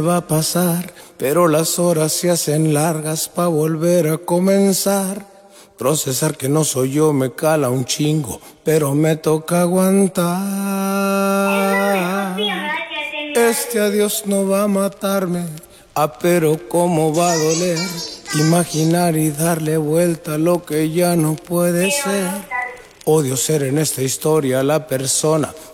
Va a pasar, pero las horas se hacen largas pa' volver a comenzar. Procesar que no soy yo me cala un chingo, pero me toca aguantar. Este adiós no va a matarme, pero cómo va a doler. Imaginar y darle vuelta a lo que ya no puede ser. Odio ser en esta historia la persona